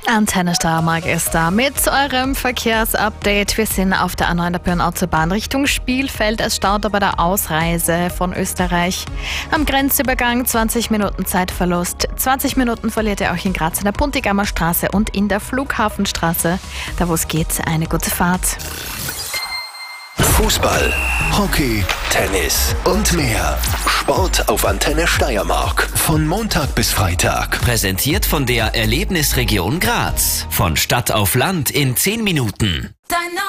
Antenne Steiermark ist da mit eurem Verkehrsupdate. Wir sind auf der A9 der Pirn-Autobahn Richtung Spielfeld. Es staut bei der Ausreise von Österreich. Am Grenzübergang 20 Minuten Zeitverlust. 20 Minuten verliert ihr euch in Graz in der Puntigamer Straße und in der Flughafenstraße. Da wo es geht, eine gute Fahrt. Fußball, Hockey, Tennis und mehr. Sport auf Antenne Steiermark. Von Montag bis Freitag. Präsentiert von der Erlebnisregion Graz. Von Stadt auf Land in 10 Minuten.